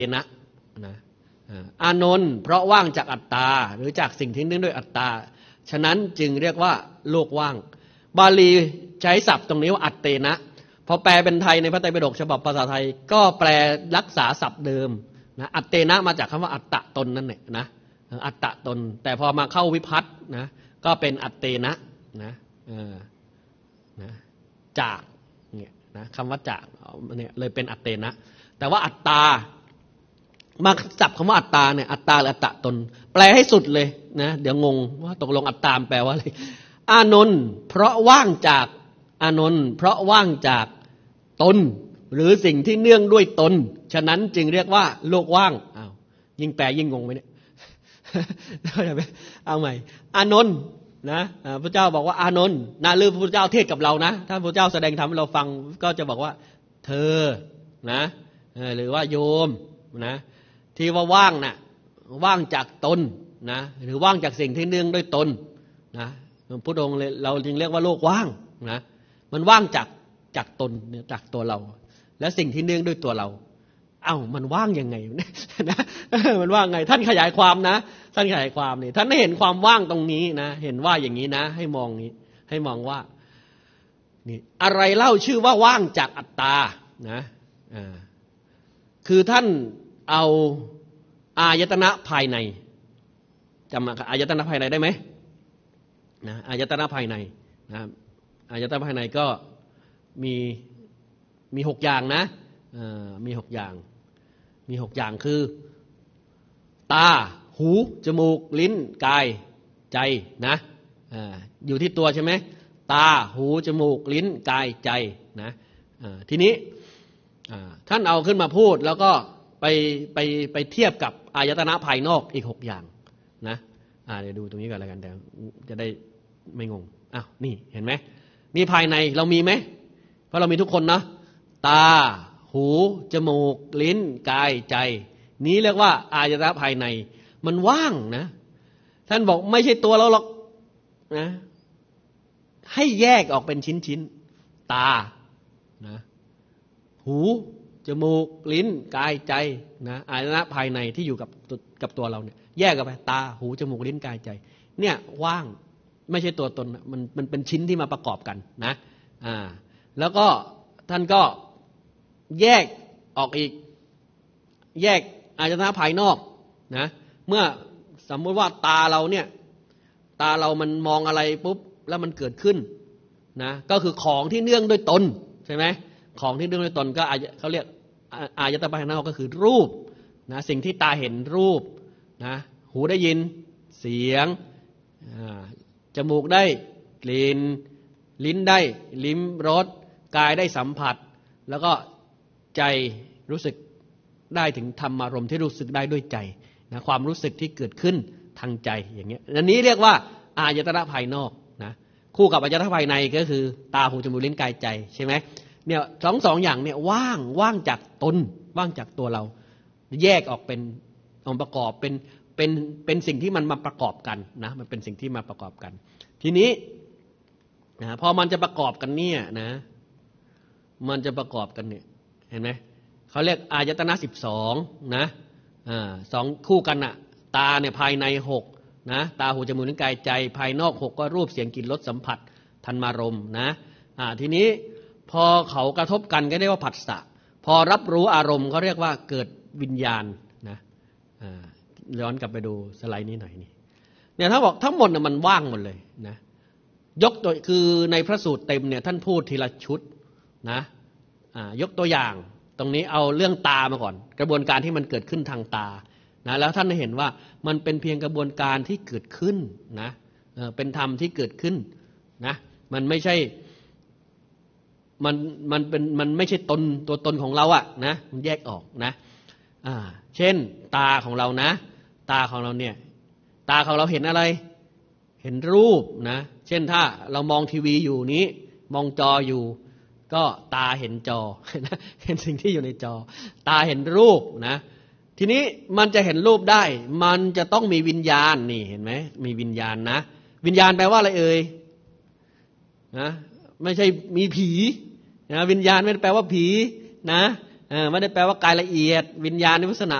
นะนะอานนท์เพราะว่างจากอัตตาหรือจากสิ่งที่เนื่องด้วยอัตตาฉะนั้นจึงเรียกว่าโลกว่างบาลีใช้ศัพท์ตรงนี้ว่าอัตเตนะพอแปลเป็นไทยในพระไตรปิฎกฉบับภาษาไทยก็แปลรักษาศัพท์เดิมนะอัตเตนะมาจากคำว่าอัตตะตนนั่นแหละนะอัตตะตนแต่พอมาเข้าวิภัตนะก็เป็นอัตเตนะนะจากเนี่ยนะคำว่าจากเนี่ยเลยเป็นอัตเตนะแต่ว่าอัตตามาจับคำว่าอัตตาเนี่ยอัตตาหรืออัตตะตนแปลให้สุดเลยนะเดี๋ยวงงว่าตกลงอัตตาแปลว่าอะไรอานนท์เพราะว่างจากอานนท์เพราะว่างจากตนหรือสิ่งที่เนื่องด้วยตนฉะนั้นจึงเรียกว่าโลกว่างอ้าวยิ่งแปลยิ่งงงไหมเนี่ยเอาใหม่อานนท์นะพระเจ้าบอกว่าอานนท์นะหรือพระเจ้าเทศกับเรานะถ้าพระเจ้าแสดงธรรมให้เราฟังก็จะบอกว่าเธอนะหรือว่าโยมนะที่ว่าว่างน่ะว่างจากตนนะหรือว่างจากสิ่งที่เนื่องด้วยตนนะพระองค์เราจึงเรียกว่าโลกว่างนะมันว่างจากตนจากตัวเราและสิ่งที่เนื่องด้วยตัวเราเอ้ามันว่างยังไงนะมันว่างไงท่านขยายความนะท่านขยายความนี่ท่านได้เห็นความว่างตรงนี้นะเห็นว่าอย่างนี้นะให้มองนี้ให้มองว่านี่อะไรเล่าชื่อว่าว่างจากอัตตานะคือท่านเอาอายตนะภายในจำอายตนะภายในได้ไหมนะอายตนะภายในนะอายตนะภายในก็มี6อย่างนะมี6อย่างมี6อย่างคือตาหูจมูกลิ้นกายใจนะอยู่ที่ตัวใช่ไหมตาหูจมูกลิ้นกายใจนะทีนี้ท่านเอาขึ้นมาพูดแล้วก็ไปเทียบกับอายตนะภายนอกอีก6อย่างนะเดี๋ยวดูตรงนี้ก่อนแล้วกันเดี๋ยวจะได้ไม่งงอ้าวนี่เห็นไหมนี่ภายในเรามีไหมเพราะเรามีทุกคนเนาะตาหูจมูกลิ้นกายใจนี้เรียกว่าอายตนะภายในมันว่างนะท่านบอกไม่ใช่ตัวเราหรอกนะให้แยกออกเป็นชิ้นๆตานะหูจมูกลิ้นกายใจนะอายตนะภายในที่อยู่กับตัวเราเนี่ยแยกออกไปตาหูจมูกลิ้นกายใจเนี่ยว่างไม่ใช่ตัวตนมันเป็นชิ้นที่มาประกอบกันนะแล้วก็ท่านก็แยกออกอีกแยกอายตนะภายนอกนะเมื่อสมมติว่าตาเราเนี่ยตาเรามันมองอะไรปุ๊บแล้วมันเกิดขึ้นนะก็คือของที่เนื่องด้วยตนใช่ไหมของที่เนื่องด้วยตนก็เขาเรียกอายตนะภายนอกก็คือรูปนะสิ่งที่ตาเห็นรูปนะหูได้ยินเสียงจมูกได้กลิ่นลิ้นได้ลิ้มรสกายได้สัมผัสแล้วก็ใจรู้สึกได้ถึงธรรมารมณ์ที่รู้สึกได้ด้วยใจนะความรู้สึกที่เกิดขึ้นทางใจอย่างเงี้ยอันนี้เรียกว่าอายตนะภายนอกนะคู่กับอายตนะภายในก็คือตาหูจมูกลิ้นกายใจใช่ไหมเนี่ยสองอย่างเนี่ยว่างจากตนว่างจากตัวเราแยกออกเป็นองค์ประกอบเป็นสิ่งที่มันมาประกอบกันนะมันเป็นสิ่งที่มาประกอบกันทีนี้นะพอมันจะประกอบกันเนี่ยนะมันจะประกอบกันเนี่ยเห็นไหมเขาเรียกอายตนะ12นะ2คู่กันน่ะตาเนี่ยภายใน6นะตาหูจมูกลิ้นกายใจภายนอก6ก็รูปเสียงกลิ่นรสสัมผัสธัมมารมณ์นะทีนี้พอเขากระทบกันก็เรียกว่าผัสสะพอรับรู้อารมณ์เขาเรียกว่าเกิดวิญญาณนะย้อนกลับไปดูสไลด์นี้หน่อยนี่เนี่ยถ้าบอกทั้งหมดน่ะมันว่างหมดเลยนะยกตัวคือในพระสูตรเต็มเนี่ยท่านพูดทีละชุดนะยกตัวอย่างตรงนี้เอาเรื่องตามาก่อนกระบวนการที่มันเกิดขึ้นทางตานะแล้วท่านเห็นว่ามันเป็นเพียงกระบวนการที่เกิดขึ้นนะเป็นธรรมที่เกิดขึ้นนะมันไม่ใช่มันไม่ใช่ตัวตนของเราอะนะมันแยกออกนะเช่นตาของเรานะตาของเราเนี่ยตาของเราเห็นอะไรเห็นรูปนะเช่นถ้าเรามองทีวีอยู่นี้มองจออยู่ก็ตาเห็นจอเห็นสิ่งที่อยู่ในจอตาเห็นรูปนะทีนี้มันจะเห็นรูปได้มันจะต้องมีวิญญาณนี่เห็นไหมมีวิญญาณนะวิญญาณแปลว่าอะไรเอ่ยนะไม่ใช่มีผีนะวิญญาณไม่ได้แปลว่าผีนะไม่ได้แปลว่ากายละเอียดวิญญาณในลักษณะ